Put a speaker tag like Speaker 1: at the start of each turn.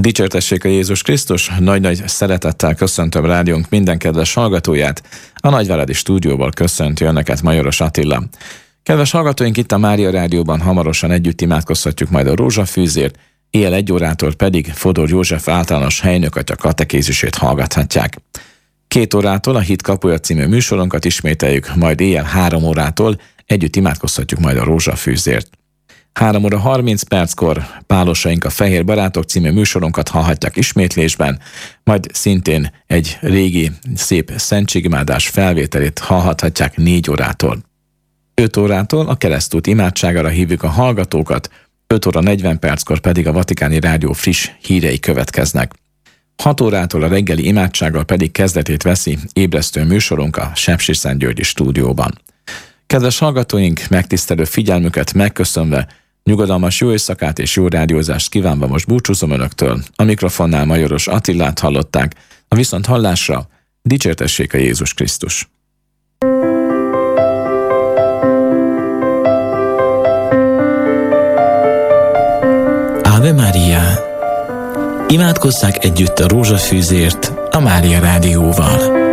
Speaker 1: Dicsértessék a Jézus Krisztus, nagy-nagy szeretettel köszöntöm rádiónk minden kedves hallgatóját. A Nagyváradi stúdióból köszönti önöket Majoros Attila. Kedves hallgatóink, itt a Mária Rádióban hamarosan együtt imádkozhatjuk majd a rózsafűzért, éjjel 1 órától pedig Fodor József általános helynökatya katekézisét hallgathatják. 2 órától a Hit kapuja című műsorunkat ismételjük, majd éjjel 3 órától együtt imádkozhatjuk majd a rózsafűzért. 3 óra 30 perckor Pálosaink a Fehér Barátok című műsorunkat hallhatják ismétlésben, majd szintén egy régi szép szentségimádás felvételét hallhatják 4 órától. 5 órától a Keresztút imádságára hívjuk a hallgatókat, 5 óra 40 perckor pedig a Vatikáni Rádió friss hírei következnek. 6 órától a reggeli imádsággal pedig kezdetét veszi ébresztő műsorunk a Sepsiszentgyörgyi stúdióban. Kedves hallgatóink, megtisztelő figyelmüket megköszönve, nyugodalmas jó éjszakát és jó rádiózást kívánva most búcsúzom önöktől. A mikrofonnál Majoros Attilát hallották, a viszonthallásra dicsértessék a Jézus Krisztus.
Speaker 2: Ave Maria! Imádkozzák együtt a rózsafűzért a Mária Rádióval.